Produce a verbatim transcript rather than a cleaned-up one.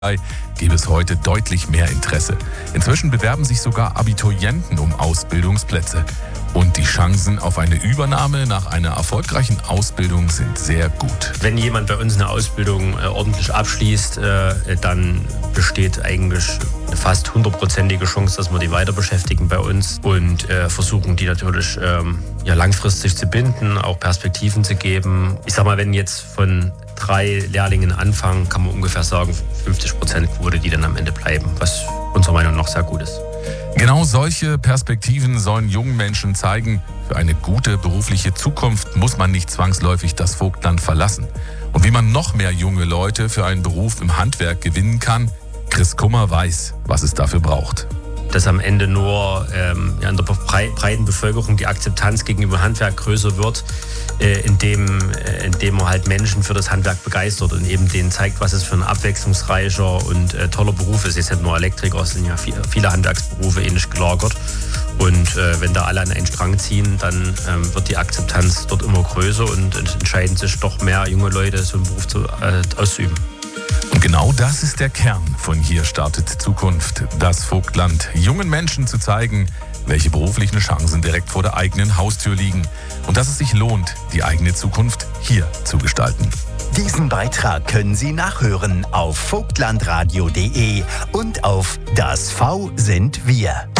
gäbe es heute deutlich mehr Interesse. Inzwischen bewerben sich sogar Abiturienten um Ausbildungsplätze. Und die Chancen auf eine Übernahme nach einer erfolgreichen Ausbildung sind sehr gut. Wenn jemand bei uns eine Ausbildung äh, ordentlich abschließt, äh, dann besteht eigentlich eine fast hundertprozentige Chance, dass wir die weiter beschäftigen bei uns und äh, versuchen, die natürlich ähm, ja, langfristig zu binden, auch Perspektiven zu geben. Ich sag mal, wenn jetzt von drei Lehrlingen anfangen, kann man ungefähr sagen, fünfzig Prozent Quote, die dann am Ende bleiben, was unserer Meinung nach sehr gut ist. Genau solche Perspektiven sollen jungen Menschen zeigen, für eine gute berufliche Zukunft muss man nicht zwangsläufig das Vogtland verlassen. Und wie man noch mehr junge Leute für einen Beruf im Handwerk gewinnen kann, Chris Kummer weiß, was es dafür braucht. Dass am Ende nur ähm, ja, in der breiten Bevölkerung die Akzeptanz gegenüber Handwerk größer wird, äh, indem, äh, indem man halt Menschen für das Handwerk begeistert und eben denen zeigt, was es für ein abwechslungsreicher und äh, toller Beruf ist. Jetzt nicht nur Elektriker, es sind ja viel, viele Handwerksberufe ähnlich gelagert. Und äh, wenn da alle an einen Strang ziehen, dann ähm, wird die Akzeptanz dort immer größer und es entscheiden sich doch mehr junge Leute, so einen Beruf zu, äh, auszuüben. Und genau das ist der Kern von Hier startet Zukunft, das Vogtland. Jungen Menschen zu zeigen, welche beruflichen Chancen direkt vor der eigenen Haustür liegen. Und dass es sich lohnt, die eigene Zukunft hier zu gestalten. Diesen Beitrag können Sie nachhören auf vogtlandradio punkt de und auf Das V sind wir.